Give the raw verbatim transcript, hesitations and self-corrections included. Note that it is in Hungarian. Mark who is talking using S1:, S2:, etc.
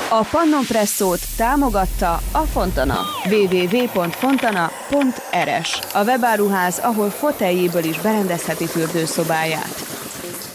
S1: A Pannon Presszót támogatta a Fontana. double-u double-u double-u pont fontana pont r s. A webáruház, ahol foteljéből is berendezheti fürdőszobáját.